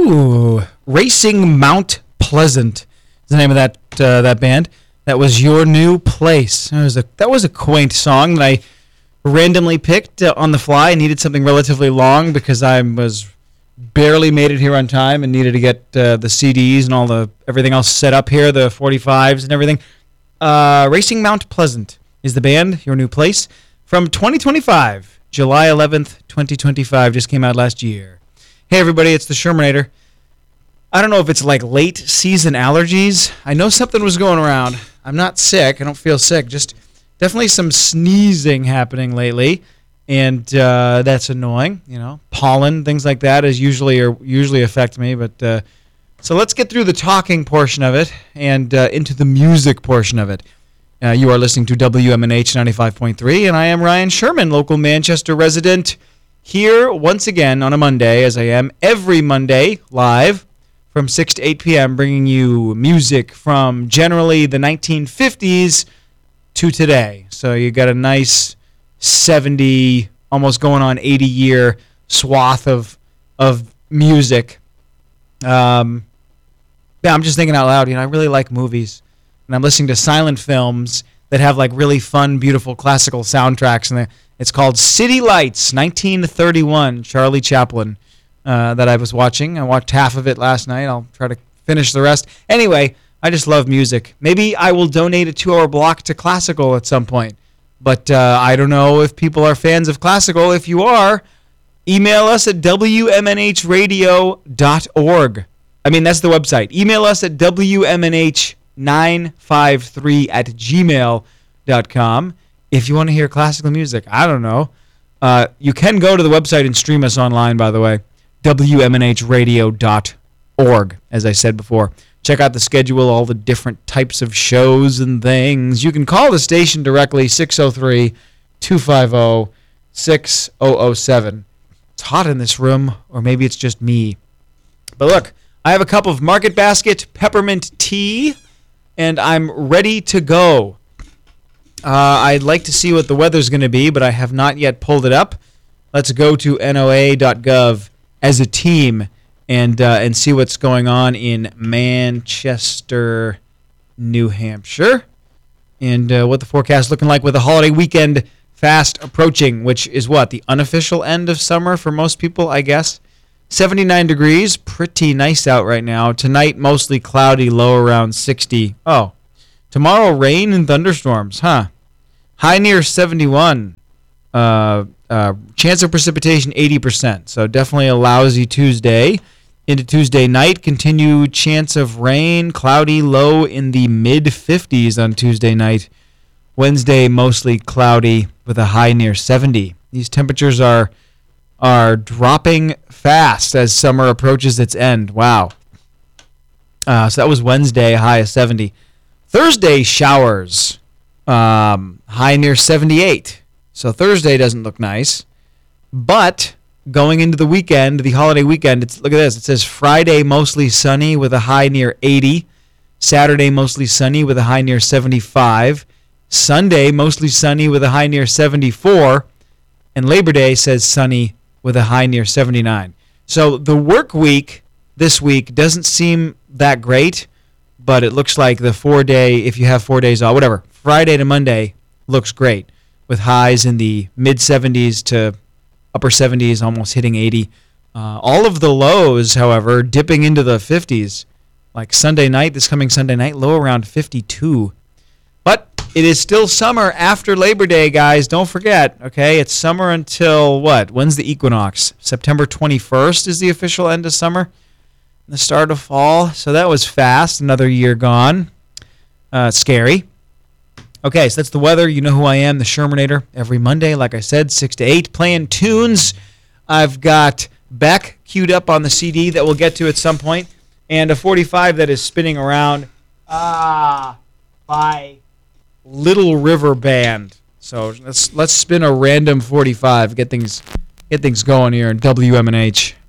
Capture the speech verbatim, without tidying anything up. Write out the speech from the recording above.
Ooh, Racing Mount Pleasant is the name of that uh, that band. That was Your New Place. That was a that was a quaint song that I randomly picked uh, on the fly. I needed something relatively long because I was barely made it here on time and needed to get uh, the C Ds and all the everything else set up here, the forty-fives and everything. Uh, Racing Mount Pleasant is the band, Your New Place, from twenty twenty-five, July eleventh, twenty twenty-five, just came out last year. Hey everybody, it's the Shermanator. I don't know if it's like late season allergies. I know something was going around. I'm not sick. I don't feel sick. Just definitely some sneezing happening lately, and uh, that's annoying. You know, pollen, things like that, is usually or usually affect me. But uh, so let's get through the talking portion of it and uh, into the music portion of it. Uh, you are listening to W M N H ninety-five point three, and I am Ryan Sherman, local Manchester resident, here once again on a Monday, as I am every Monday, live from six to eight p.m., bringing you music from generally the nineteen fifties to today. So you got a nice seventy, almost going on eighty-year swath of of music. Um, yeah, I'm just thinking out loud, you know, I really like movies. And I'm listening to silent films that have like really fun, beautiful classical soundtracks, and it's called City Lights, nineteen thirty-one, Charlie Chaplin, uh, that I was watching. I watched half of it last night. I'll try to finish the rest. Anyway, I just love music. Maybe I will donate a two-hour block to classical at some point, but uh, I don't know if people are fans of classical. If you are, email us at w m n h radio dot org. I mean, that's the website. Email us at w m n h nine five three at gmail dot com if you want to hear classical music. I don't know. Uh, you can go to the website and stream us online, by the way, w m n h radio dot org, as I said before. Check out the schedule, all the different types of shows and things. You can call the station directly, six oh three, two five oh, six oh oh seven. It's hot in this room, or maybe it's just me. But look, I have a cup of Market Basket peppermint tea, and I'm ready to go. Uh, I'd like to see what the weather's going to be, but I have not yet pulled it up. Let's go to N O A dot gov as a team and uh, and see what's going on in Manchester, New Hampshire, and uh, what the forecast is looking like with the holiday weekend fast approaching, which is what, the unofficial end of summer for most people, I guess. seventy-nine degrees, pretty nice out right now. Tonight, mostly cloudy, low around sixty. Oh, tomorrow, rain and thunderstorms, huh? High near seventy-one. Uh, uh, chance of precipitation, eighty percent. So definitely a lousy Tuesday. Into Tuesday night, continued chance of rain, cloudy, low in the mid fifties on Tuesday night. Wednesday, mostly cloudy with a high near seventy. These temperatures are are dropping fast as summer approaches its end. Wow. Uh, so that was Wednesday, high of seventy. Thursday, showers, um, high near seventy-eight. So Thursday doesn't look nice. But going into the weekend, the holiday weekend, it's, look at this. It says Friday, mostly sunny with a high near eighty. Saturday, mostly sunny with a high near seventy-five. Sunday, mostly sunny with a high near seventy-four. And Labor Day says sunny with a high near seventy-nine. So the work week this week doesn't seem that great, but it looks like the four-day, if you have four days off, whatever, Friday to Monday looks great with highs in the mid-seventies to upper seventies, almost hitting eighty. Uh, all of the lows, however, dipping into the fifties. Like Sunday night, this coming Sunday night, low around fifty-two. But it is still summer after Labor Day, guys. Don't forget, okay? It's summer until what? When's the equinox? September twenty-first is the official end of summer. The start of fall. So that was fast. Another year gone. Uh, scary. Okay, so that's the weather. You know who I am, the Shermanator. Every Monday, like I said, six to eight, playing tunes. I've got Beck queued up on the C D that we'll get to at some point, and a forty-five that is spinning around. Ah, by Little River Band. So let's let's spin a random forty-five. Get things get things going here in W M N H.